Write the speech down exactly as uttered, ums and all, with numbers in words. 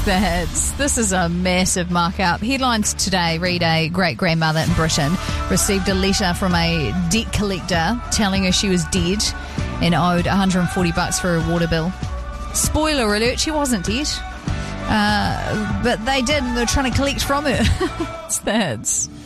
The hits. This is a massive markup. Headlines today read a great-grandmother in Britain received a letter from a debt collector telling her she was dead and owed one hundred forty bucks for her water bill. Spoiler alert, she wasn't dead. Uh, but they did, and they were trying to collect from her. It's the hits.